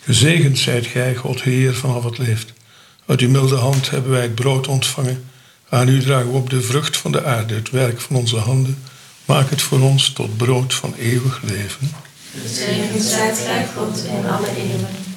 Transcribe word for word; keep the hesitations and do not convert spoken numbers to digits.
Gezegend zijt gij, God Heer van al wat leeft. Uit uw milde hand hebben wij het brood ontvangen. Aan u dragen we op de vrucht van de aarde, het werk van onze handen. Maak het voor ons tot brood van eeuwig leven. Gezegend zijt gij, God, in alle eeuwen.